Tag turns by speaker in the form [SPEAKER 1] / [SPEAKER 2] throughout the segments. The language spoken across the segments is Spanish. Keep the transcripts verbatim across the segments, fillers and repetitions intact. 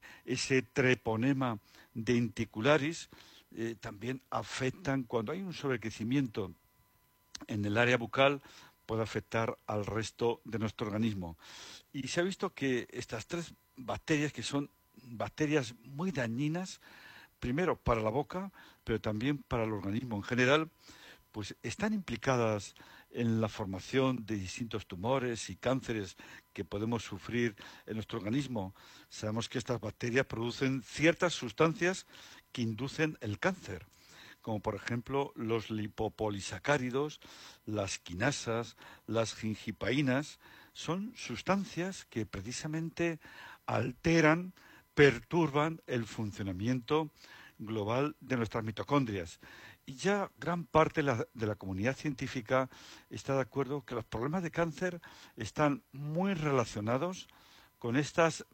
[SPEAKER 1] ese treponema denticularis, eh, también afectan cuando hay un sobrecrecimiento en el área bucal, puede afectar al resto de nuestro organismo. Y se ha visto que estas tres bacterias, que son bacterias muy dañinas, primero para la boca, pero también para el organismo en general, pues están implicadas en la formación de distintos tumores y cánceres que podemos sufrir en nuestro organismo. Sabemos que estas bacterias producen ciertas sustancias que inducen el cáncer, como por ejemplo los lipopolisacáridos, las quinasas, las gingipaínas. Son sustancias que precisamente alteran, perturban el funcionamiento global de nuestras mitocondrias. Y ya gran parte de la, de la comunidad científica está de acuerdo que los problemas de cáncer están muy relacionados con estas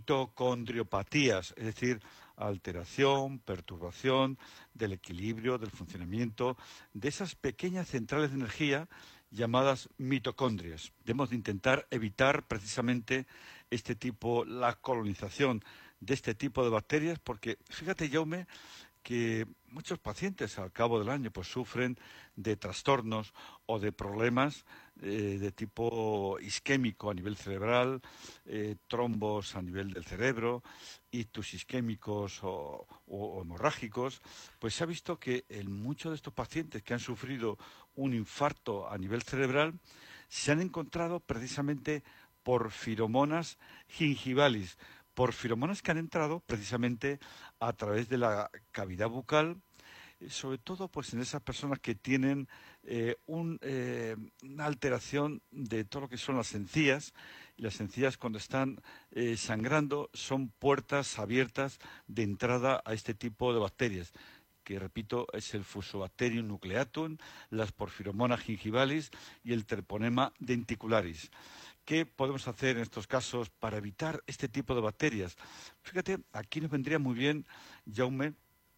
[SPEAKER 1] mitocondriopatías, es decir, alteración, perturbación del equilibrio, del funcionamiento de esas pequeñas centrales de energía llamadas mitocondrias. Debemos de intentar evitar precisamente este tipo, la colonización de este tipo de bacterias, porque fíjate, Jaume, que muchos pacientes al cabo del año pues sufren de trastornos o de problemas eh, de tipo isquémico a nivel cerebral, eh, trombos a nivel del cerebro, ictus isquémicos o, o hemorrágicos. Pues se ha visto que en muchos de estos pacientes que han sufrido un infarto a nivel cerebral se han encontrado precisamente porfiromonas gingivalis, por firomonas que han entrado precisamente a través de la cavidad bucal, sobre todo pues en esas personas que tienen eh, un, eh, una alteración de todo lo que son las encías, y las encías cuando están eh, sangrando son puertas abiertas de entrada a este tipo de bacterias, que repito es el Fusobacterium nucleatum, las porfiromonas gingivalis y el Treponema denticularis. ¿Qué podemos hacer en estos casos para evitar este tipo de bacterias? Fíjate, aquí nos vendría muy bien, Jaume,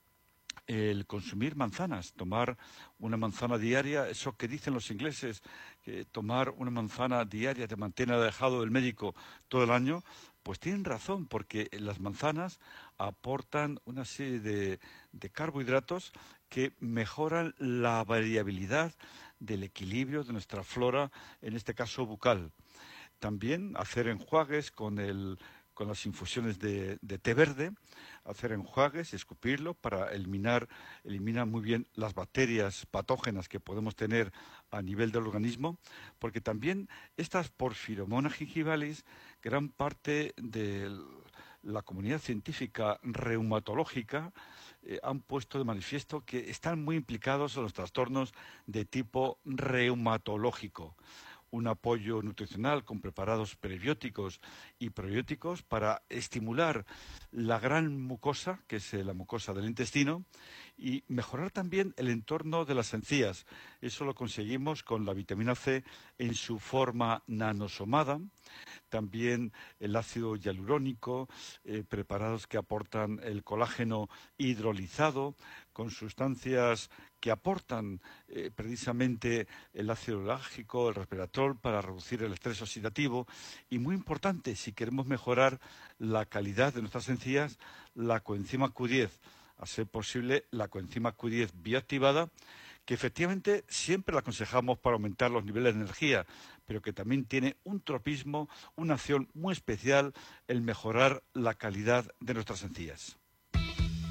[SPEAKER 1] el consumir manzanas, tomar una manzana diaria, eso que dicen los ingleses, que tomar una manzana diaria te mantiene alejado del médico todo el año, pues tienen razón, porque las manzanas aportan una serie de, de carbohidratos que mejoran la variabilidad del equilibrio de nuestra flora, en este caso bucal. También hacer enjuagues con el con las infusiones de, de té verde, hacer enjuagues y escupirlo para eliminar, eliminar muy bien las bacterias patógenas que podemos tener a nivel del organismo, porque también estas porfiromonas gingivalis, gran parte de la comunidad científica reumatológica eh, han puesto de manifiesto que están muy implicados en los trastornos de tipo reumatológico. Un apoyo nutricional con preparados prebióticos y probióticos para estimular la gran mucosa, que es la mucosa del intestino, y mejorar también el entorno de las encías. Eso lo conseguimos con la vitamina C en su forma nanosomada, también el ácido hialurónico, eh, preparados que aportan el colágeno hidrolizado, con sustancias que aportan eh, precisamente el ácido láctico, el resveratrol, para reducir el estrés oxidativo. Y muy importante, si queremos mejorar la calidad de nuestras encías, la coenzima Q diez, a ser posible la coenzima Q diez bioactivada, que efectivamente siempre la aconsejamos para aumentar los niveles de energía, pero que también tiene un tropismo, una acción muy especial, el mejorar la calidad de nuestras encías.